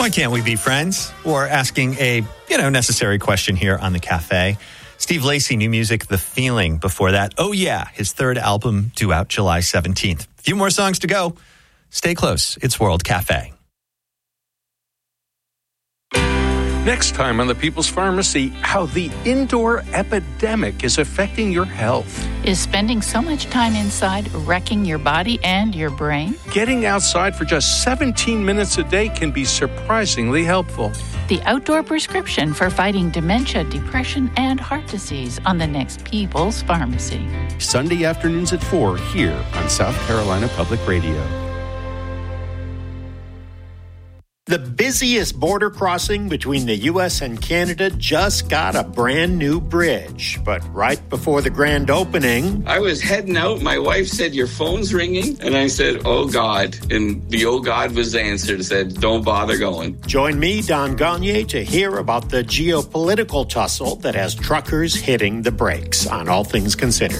Why can't we be friends? Or asking a, necessary question here on the cafe. Steve Lacy, new music, The Feeling. Before that, Oh Yeah, his third album due out July 17th. A few more songs to go. Stay close. It's World Cafe. Next time on The People's Pharmacy, how the indoor epidemic is affecting your health. Is spending so much time inside wrecking your body and your brain? Getting outside for just 17 minutes a day can be surprisingly helpful. The outdoor prescription for fighting dementia, depression, and heart disease on the next People's Pharmacy. Sunday afternoons at 4 here on South Carolina Public Radio. The busiest border crossing between the U.S. and Canada just got a brand new bridge. But right before the grand opening, I was heading out. My wife said, "Your phone's ringing." And I said, "Oh, God." And the "oh, God" was the answer. It said, "Don't bother going." Join me, Don Gagné, to hear about the geopolitical tussle that has truckers hitting the brakes on All Things Considered.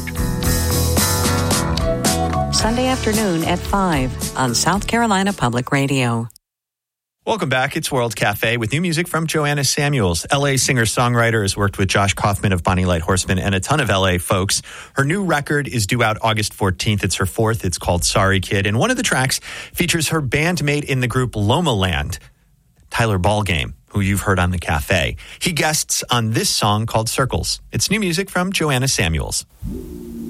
Sunday afternoon at 5 on South Carolina Public Radio. Welcome back. It's World Cafe with new music from Joanna Samuels. LA singer-songwriter has worked with Josh Kaufman of Bonnie Light Horseman and a ton of LA folks. Her new record is due out August 14th. It's her fourth. It's called Sorry Kid. And one of the tracks features her bandmate in the group Loma Land, Tyler Ballgame, who you've heard on the cafe. He guests on this song called Circles. It's new music from Joanna Samuels.